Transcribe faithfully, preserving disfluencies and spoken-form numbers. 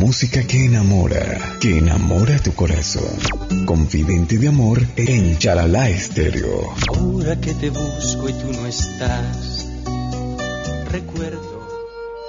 música que enamora, que enamora tu corazón. Confidente de amor en Chalala Estéreo. Ahora que te busco y tú no estás, recuerdo